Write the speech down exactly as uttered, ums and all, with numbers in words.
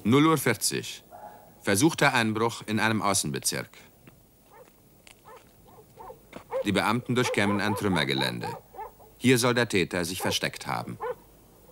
null Uhr vierzig. Versuchter Einbruch in einem Außenbezirk. Die Beamten durchkämmen ein Trümmergelände. Hier soll der Täter sich versteckt haben.